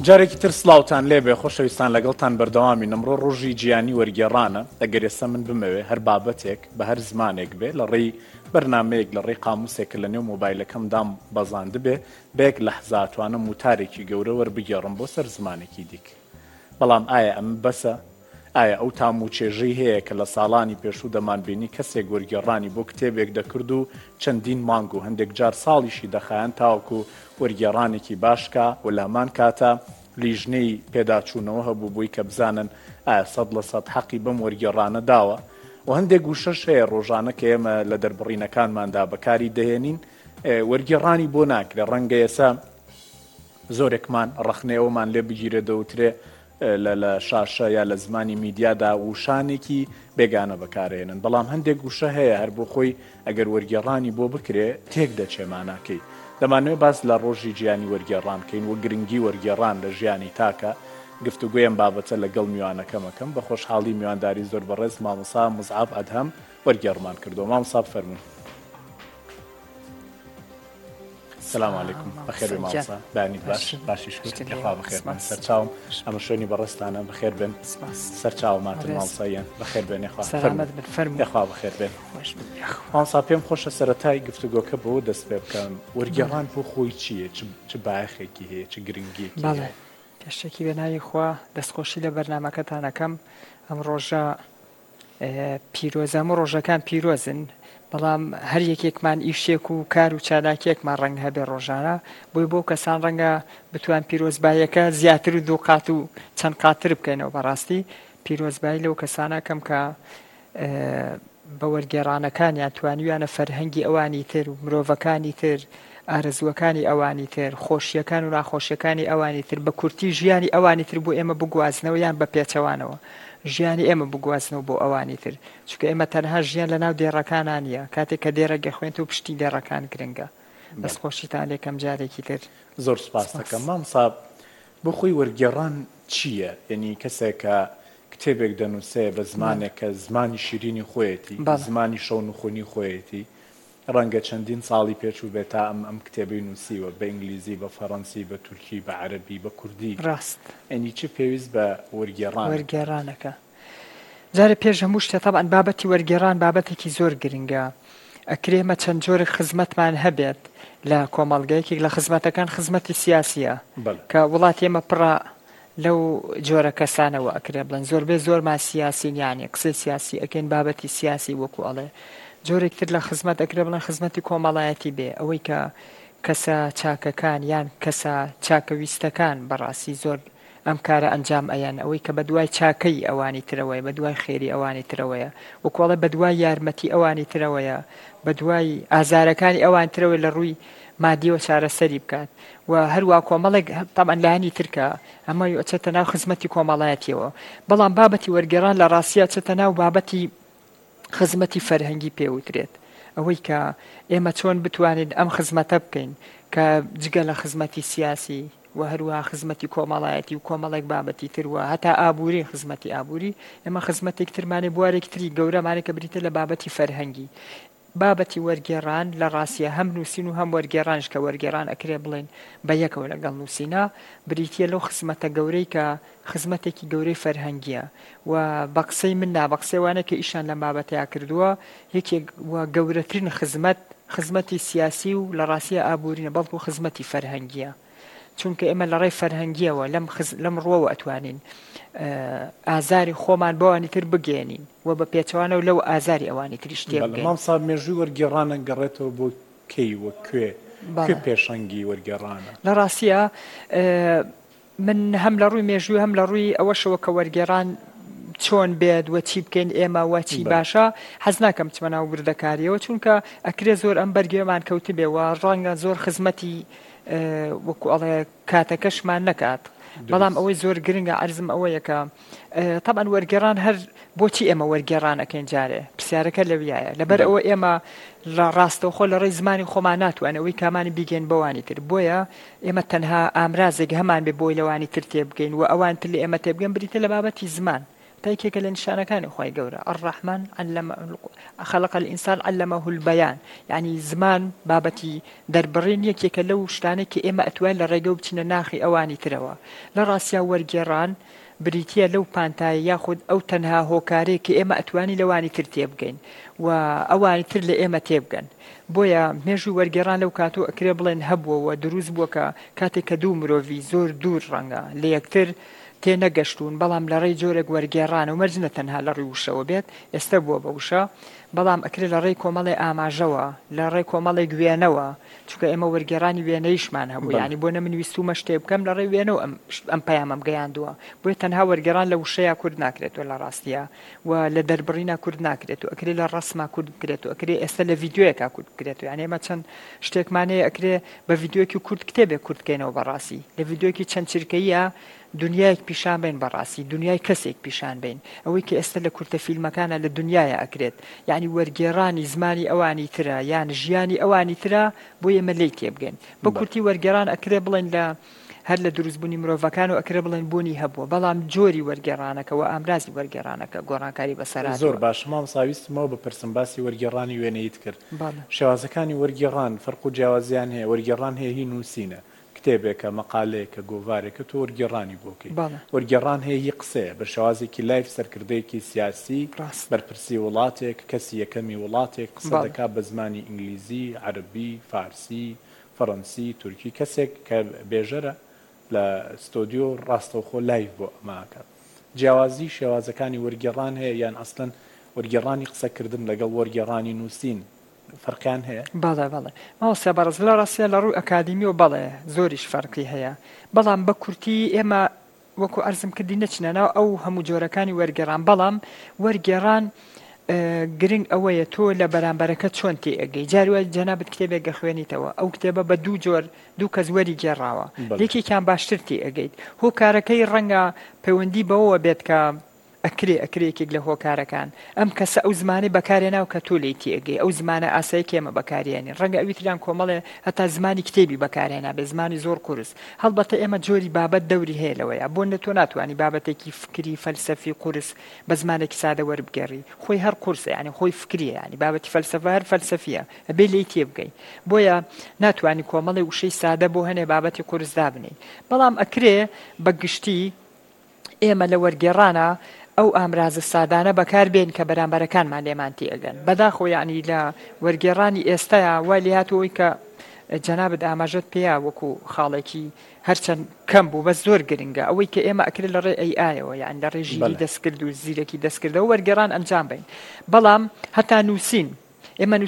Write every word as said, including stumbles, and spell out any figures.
جارێکی تر سلااوان لێبێ خۆشەویستان لەگەڵتان بەردەوامی ئەمڕۆ ڕۆژی گیانی وەرگێڕانە ئەگەر ئێستا من بمەوێ هەر بابەتێک بە هەر زمانێک بێ لە ڕێی بەرنمەیەک لە ڕێی قاموسێک لە نێو مۆبایلەکەمدام بەزاند بێ بەیەک لە حزاتوانە موتارێکی گەورە وەربگێڕم بۆ سەر زمانێکی دیک بەڵام ئایا ئەم بەسە ئایا ئەو تاموچێژەی هەیە کە لە ساڵانی پێشوو دەمانبینی کەسێک وەرگێڕانی بۆ کتێبێک دەکرد و چەندین مانگ و هەندێک جار ساڵیشی دەخایەن تاوەکو وەرگێڕانێکی باشکە و لامان کاتە لیژنەی پێداچوونەوە هەبوو بووی کە بزانن ئایا سەد لە سەد حەقی بەم وەرگێڕانە داوە و هەندێک گوشەش هەیە ڕۆژانە کە ئێمە لە دەربڕینەکانماندا بەکاری دەهێنین وەرگێڕانی بۆ ناکرێ ڕەنگە ئێسا زۆرێکمان ڕەخنەوەمان لێ بگیرێ دەوترێ لە شاشە یا لە زمانی میدیادا وشانێکی بێگانە بەکارێنن بەڵام هەندێک گوشە هەیە هەر بۆ خۆی ئەگەر وەرگێڕانی بۆ بکرێ تێک دەچێماناکەی دەمانوێت باس لە ڕۆژی گیانی وەرگێڕان کەین و گرنگی وەرگێڕان لە ژیانی تاکە گفتوگوێم بابەتە لەگەڵ میوانەکەمەکەم بە خۆشحاڵی میوانداری زۆر بەڕێز مامۆستا مزعاب ئەدهەم وەرگێڕمان کردو مامۆستا فەرموون. السلام عليكم بخير بن مامۆستا بانیت باش باشی شکر لەخوا بەخێر بن سەرچاوم ئەمە شوێنی بەڕێستانە بەخێر بن سەرچاوماتر مامۆستاییان بەخێر بن یخوا فەرموون یخوا بەخێر بن مامۆستا پێم خۆشە سەرەتای گفتوگۆکە بۆ دەست پێ بکەم وەرگێڕان بۆ خۆی چییە چ بایەخێکی هەیە چ گرنگیەکی هەیە پێشتێکی بێناوی خوا دەستخۆشی لە بەرنامەکەتانەکەم ئەم ڕۆژە پیرۆزە ئەمە ڕۆژەکان پیرۆزن بەڵام هەر یەکێکمان ئیشێک و کار و چالاکێکمان ڕەنگ هەبێ ڕۆژانە بۆی بۆ کەسان ڕەنگە بتوان پیرۆزبایەکە زیاتر و دوو قات و چەند قاتر بکەینەوە بەڕاستی پیرۆزبایی لەو کەسانەکەم کە بە وەرگێڕانەکانیان توانیویانە فەرهەنگی ئەوانی تر و مرۆڤەکانی تر ئارەزوەکانی ئەوانی تر خۆشیەکان و ناخۆشیەکانی ئەوانی تر بە کورتی ژیانی ئەوانی تر بۆ ئێمە بگوازنەوە یان بە پێچەوانەوە ژیانی ئێمە بگوازنەوە بۆ ئەوانی تر چونکە ئێمە تەنها ژیان لە ناو دێڕەکانان نیە کاتێک کە دێڕەگە خوێنێت و پشتی دێڕەکان گرنگە دەستخۆشیتان لێکەم جارێکی تر زۆر سپاس دەکەم مامۆستا بۆ خۆی وەرگێڕان چییە یعنی کەسێک کە کتێبێک دەنووسێ بە زمانێک کە زمانی شیرینی خۆیەتی زمانی شەو نوخۆنی خۆیەتی ڕەنگە چەندین ساڵی پێچوو بێت تا ئەم ئەم کتێبی نووسیوە بە ئینگلیزی بە فەڕەنسی بە تورکی بە عەرەبی بە کوردی ڕاست ئەنی چی پێویست بە وەرگێڕان وەرگێڕانەکە جارە پێش هەموو شتە تەبعاً بابەتی وەرگێڕان بابەتێکی زۆر گرنگە ئەکرێمە چەند جۆرێک خزمەتمان هەبێت لە کۆمەڵگەیەکێک لە خزمەتەکان خزمەتی سیاسیە کە وڵاتی ئێمە پڕە لەو جۆرە کەسانەوە ئەکرێ بڵێن زۆربێ زۆرمان سیاسی یانێ قسەی سیاسی ئەکەین بابەتی سیاسی وەکو ئەڵێ جۆرێکتر لە خزمەت ئەکرێ بڵێن خزمەتی کۆمەڵایەتی بێ ئەوەی کە کەسە چاکەکان یان کەسە چاکەویستەکان بەڕاستی زۆر ئەم کارە ئەنجام ئەیان ئەوەی کە بە دوای چاکەی ئەوانی ترەوەی بە دوای خێری ئەوانی ترەوەیە وەکوڵە بە دوای یارمەتی ئەوانی ترەوەیە بە دوای ئازارەکانی ئەوان ترەوەی لە ڕووی مادیەوە چارەسەری بکات و هەروە کۆمەڵێک تەبعاً لایەنی ترکە ئەمە چێتە ناو خزمەتی کۆمەڵایەتیەوە بەڵام بابەتی وەرگێڕان لە ڕاستیە چێتە ناو بابەتی خزمەتی فەرهەنگی پێوترێت ئەوەی کە ئێمە چۆن بتوانین ئەم خزمەتە بکەین کە جگە لە خزمەتی سیاسی و هەروە خزمەتی کۆمەڵایەتی و کۆمەڵێک بابەتی تروە هەتا ئابووری خزمەتی ئابووری ئێمە خزمەتێک ترمانێ بوارێکتری گەورەمانێک کە بریتە لە بابەتی فەرهەنگی بابەتی وەرگێڕان لە ڕاستیە هەم نووسین و هەم وەرگێڕانش کە وەرگێڕان ئەکرێ بڵێن بە یەکەوە لەگەڵ نووسینە بریتە لەو خزمەتە گەورەی کە خزمەتێکی گەورەی فەرهەنگیە و بە قسەی مننا بە قسەوانە کە ئیشان لە بابەتەیە کردووە یەکێک گەورەترین خزمەت خزمەتی سیاسی و لە ڕاستیە ئابوورینە بەڵکو خزمەتی فەرهەنگیە چونکە ئێمە لە ڕێی فەرهەنگیەوە لەم ڕۆوە ئەتوانین ئازاری خۆمان بەوانی تر بگێنین و بە پێچەوانە و لەو ئازاری ئەوانی تریش تێ بگەین مامۆستا مێژووی وەرگێڕانە گەڕێتەوە بۆ کەی وە کوێ کوێ پێشەنگی وەرگێڕانە لە ڕاستیە من هەم لە ڕووی مێژووی هەم لە ڕووی ئەوەشەوە کە وەرگێڕان چۆن بێت وە چی بکەین ئێمە وە چی باشە حەز ناکەم چمە ناو بردەکاریەوە چونکە ئەکرێ زۆر ئەم بەرگێمان کەوتی بێەوە ڕەنگە زۆر خزمەتی وەکو ئەڵێ کاتەکەشمان نەکات بەڵام ئەوەی زۆر گرنگە عەرزم ئەوەیەکە تەبعاً وەرگێڕان هەر بۆچی ئێمە وەرگێڕانەکەین جارێ پرسیارەکە لەویایە لەبەر ئەوە ئێمە لە ڕاستەوخۆ لە ڕێی زمانی خۆمان ناتوانێت ئەوەی کامانی بیگەین بەوانی تر بۆیە ئێمە تەنها ئامرازێک هەمان بێ بۆی لەوانی تر تێبگەین و ئەوان تر لە ئێمە تێبگەن بریتە لە بابەتی زمان تایکێکە لە نیشانەکانی خۆی گەورە الرحمن علم خلق الإنسان علمه البيان يعني زمان بابەتی دەربڕین یەکێکە لەو شتانێک کە ئێمە ئەتوان لە ڕێگە بچینە ناخی ئەوانی ترەوە لە ڕاستیا وەرگێڕان بریتە لەو پانتایە یاخود ئەو تەنها هۆکارەیە کە ئێمە ئەتوانی لەوانی تر تێبگەین و ئەوانی تر لە ئێمە تێبگەن بۆیە مێژوی وەرگێڕان لەو کاتۆ ئەکرێ بڵێن هەبووەوە دروست بووە کە کاتێک کە دوو مرۆڤی زۆر دوور ڕەنگە لە یەکتر تێنەگەشتون بەڵام لە ڕێی جۆرێک وەرگێڕانە و مەرجنە تەنها لە ڕێی وشەوە بێت ئێستا بووە بە وشە بەڵام ئەکرێت لە ڕێی کۆمەڵی ئاماژەوە لە ڕێی کۆمەڵی گوێنەوە چونکە ئێمە وەرگێڕانی وێنەیشمان هەبوو ینی بۆ نەمنویستومە شتێ بکەم لە ڕێی وێنەوە ئەم پەیامەم گەیاندووە بۆیە تەنها وەرگێڕان لە وشەیە کورد ناکرێتەوە لە ڕاستیە و لە دەربڕینە کورد ناکرێت و ئەکرێت لە ڕسمما کورد بکرێت و ئەکرێ ئێستا لە ڤیددیوەکە کورد بکرێت و یان ئێمە چەند شتێکمانەیە ئەکرێ بە ڤیددیوەکی کورد کتێبێک کوردکەینەوە بەڕاستی لە ڤیددیوەکی چەند چرکەیە دنیایەک پیشان بین بەڕاستی دنیای کەسێک پیشان بین ئەوەی کە ئێستا لە کورتە فیلمەکانە لە دنیاە ئەکرێت یعنی وەرگێڕانی زمانی ئەوانی ترە یان ژیانی ئەوانی ترە بۆ ئێمە لی تێبگەن بە کورتی وەرگێڕان ئەکرێ بڵێن لە هەر لە دروستبوونی مرۆڤەکان و ئەکرێ بڵێن بوونی هەبووە بەڵام جۆری وەرگێڕانەکەەوە ئامرازی وەرگێڕانەکە گۆڕانکاری بەسەر زۆر باش مام ساویستمەوە بە پرسمباسی وەرگێڕانی وێنەیت کرد شێوازەکانی وەرگێڕان فەرق و جیاوازیان هەیە وەرگێڕان هەیە هی نووسینە کتێبێکە مەقالەیەکە گۆڤارێکە تۆ وەرگێڕانی بۆکەی وەرگێڕان هەیە هی قسەیە بە شێوازێکی لایف سەرکردەیەکی سیاسی بەرپرسی وڵاتێک کەسی یەکەمی وڵاتێک قسە دەکا بە زمانی ئینگلیزی عەرەبی فارسی فەڕەنسی تورکی کەسێک کە بێژەرە لە ستۆدیۆ ڕاستەوخۆ لایف بۆ ئەماکە جیاوازی شێوازەکانی وەرگێڕان هەیە یان ئەسڵەن وەرگێڕانی قسەکردن لەگەڵ وەرگێڕانی نووسین فەرقیان هەیە بەڵێ بەڵێ ماوەستا بەڕز لە ڕاستە لە ڕووی ئەکادیمیەوە بەڵێ زۆریش فەرقی هەیە بەڵام بە کورتی ئێمە وەکو ئەرزم کردی نەچنەنەوە ئەو هەموو جۆرەکانی وەرگێڕان بەڵام وەرگێڕان گرنگ ئەوەیە تۆ لە بەرامبەرەکە چۆن تێ ئەگەی جاروە جەنابەت کتێبێک گەخوێنیتەوە ئەو کتێبە بە دوو جۆر دوو کەس وەری گێڕاوە یەکێکیان باشتر تێ ئەگەیت هۆکارەکەی ڕەنگە پەیوەندی بەوەوە بێت کە ئەکرێ ئەکرێکێک لە هۆکارەکان ئەم کەسە ئەو زمانی بەکارێناو کە تۆ لی تێگەی ئەو زمانە ئاسایی کێمە بەکارێنی ڕەنگە ئەویتریان کۆمەڵێ هەتا زمانی کتێبی بەکارێنا بێ زمانی زۆر قورس هەڵبەتە ئێمە جۆری بابەت دەوری هەیە لەوەیە بۆ نە تۆ ناتوانانی بابەتێکی فکری فەلسەفی قورس بە زمانێکی سادە وەربگەڕی خۆی هەر قورسە ینی خۆی فکریە ینی بابەتی فەلسەفە هەر فەلسەفیە ئەبێ لی تێبگەی بۆیە ناتوانانی کۆمەڵی وشەی سادە بۆ هەنێ بابەتی قورس دابنی بەڵام ئەکرێ بە گشتی ئێمە لە وەرگێڕانە ئەو ئامرازە سادانە بەکاربێن کە بەرامبەرەکانمان لێمان تێئەگەن بەداخۆ یعنی لە وەرگێڕانی ئێستاە وا لێهاتەوەی کە جەنابەت ئاماژەت پێیا وەکو خاڵێکی هەرچەند کەم بوو بە زۆر گرنگە ئەوەی کە ئێمە ئەکرێت لە ڕێ ئەی ئایەوە یان لە ڕێژی دەستکرد و زیرەکی دەستکردەوە وەرگێڕان ئەنجام بین بەڵام هەتا نووسین ئێمە